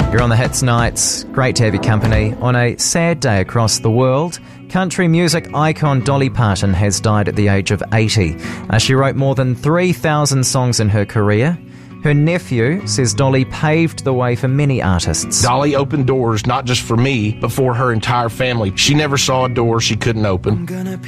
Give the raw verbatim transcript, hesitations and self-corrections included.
You're on the Hits Nights. Great to have your company. On a sad day across the world, country music icon Dolly Parton has died at the age of eighty. Uh, she wrote more than three thousand songs in her career. Her nephew says Dolly paved the way for many artists. Dolly opened doors not just for me, but for her entire family. She never saw a door she couldn't open.